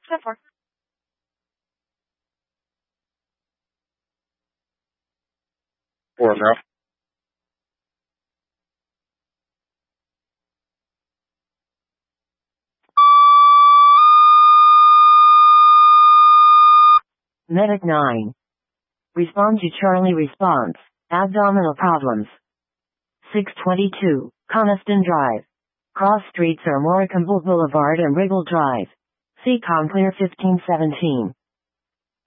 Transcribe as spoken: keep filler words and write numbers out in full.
Step four. Four now. Medic nine. Respond to Charlie response. Abdominal problems. six twenty-two, Coniston Drive. Cross streets are Moricambeau Boulevard and Wriggle Drive. See Conclear fifteen seventeen.